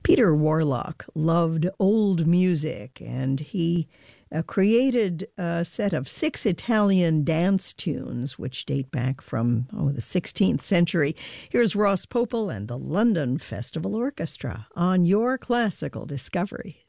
Peter Warlock loved old music, and he created a set of 6 Italian dance tunes, which date back from the 16th century. Here's Ross Popel and the London Festival Orchestra on Your Classical Discovery.